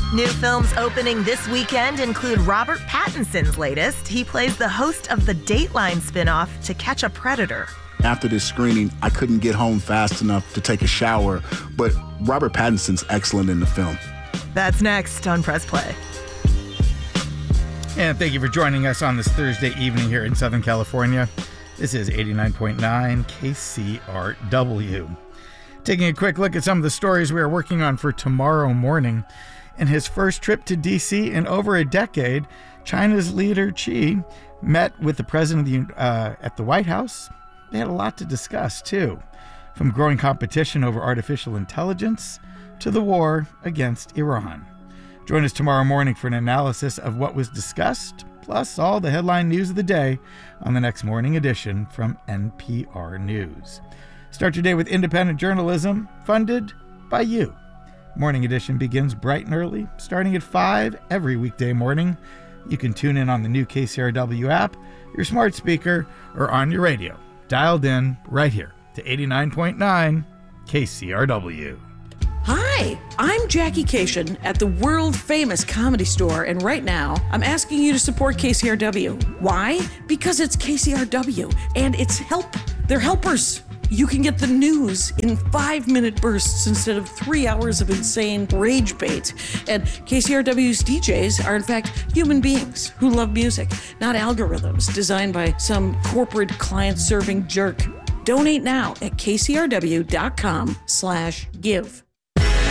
New films opening this weekend include Robert Pattinson's latest. He plays the host of the Dateline spinoff To Catch a Predator. After this screening, I couldn't get home fast enough to take a shower, but Robert Pattinson's excellent in the film. That's next on Press Play. And thank you for joining us on this Thursday evening here in Southern California. This is 89.9 KCRW. Taking a quick look at some of the stories we are working on for tomorrow morning. In his first trip to D.C. in over a decade, China's leader Xi met with the president at the White House. They had a lot to discuss, too, from growing competition over artificial intelligence to the war against Iran. Join us tomorrow morning for an analysis of what was discussed, plus all the headline news of the day on the next morning edition from NPR News. Start your day with independent journalism funded by you. Morning edition begins bright and early, starting at 5 every weekday morning. You can tune in on the new KCRW app, your smart speaker, or on your radio. Dialed in right here to 89.9 KCRW. Hi, I'm Jackie Cation at the world-famous Comedy Store, and right now, I'm asking you to support KCRW. Why? Because it's KCRW, and they're helpers. You can get the news in 5-minute bursts instead of 3 hours of insane rage bait. And KCRW's DJs are, in fact, human beings who love music, not algorithms designed by some corporate client-serving jerk. Donate now at kcrw.com/give.